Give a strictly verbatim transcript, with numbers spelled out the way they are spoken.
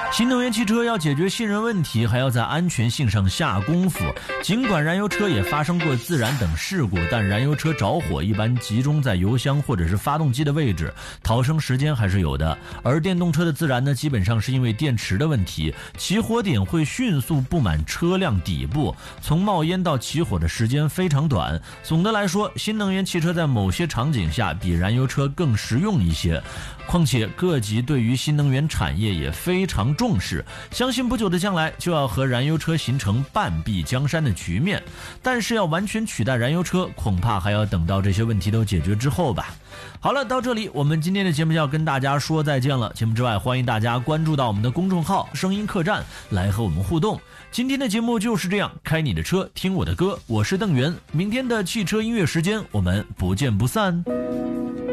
新能源汽车要解决信任问题，还要在安全性上下功夫。尽管燃油车也发生过自燃等事故，但燃油车着火一般集中在油箱或者是发动机的位置，逃生时间还是有的。而电动车的自燃呢，基本上是因为电池的问题，起火点会迅速布满车辆底部，从冒烟到起火的时间非常短。总的来说，新能源汽车在某些场景下比燃油车更实用一些。况且各级对于新能源产业也非常重视，相信不久的将来就要和燃油车形成半壁江山的局面。但是要完全取代燃油车，恐怕还要等到这些问题都解决之后吧。好了，到这里我们今天的节目就要跟大家说再见了。节目之外，欢迎大家关注到我们的公众号声音客栈来和我们互动。今天的节目就是这样，开你的车听我的歌，我是邓源。明天的汽车音乐时间我们不见不散。